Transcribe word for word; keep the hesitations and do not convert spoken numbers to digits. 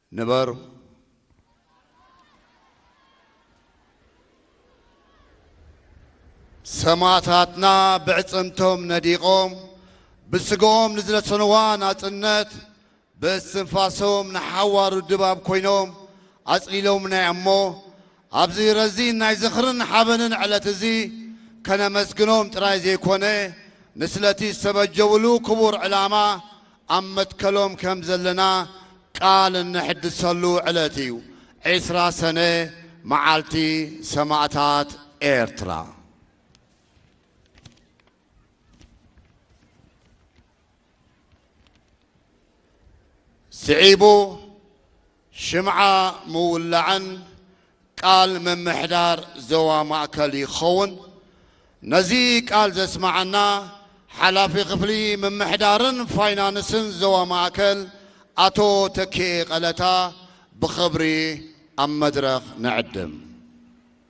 نبر سماتاتنا بعصمتهم نديقهم بسقوم نزلت سنوان أتنت بسنفاسهم نحوار الدباب كوينهم أسئلهم نعمو أبزي رزين نايزخرن حابنن على تزي كان مسكنهم ترايزي كونه نسلتي سبجولو كبور علامة أمت كلهم كم زلنا قال نحد صلو علتيو عسرا سنة معالتي سماعتات إيرترا سعيبو شمعة مولعن قال من محدار زوا مأكل يخون نزي قال زسمعنا حلافي قفلي من محدارن فاينانسن زوا مأكل أتو تكي قلتا بخبري أم مدرخ نعدم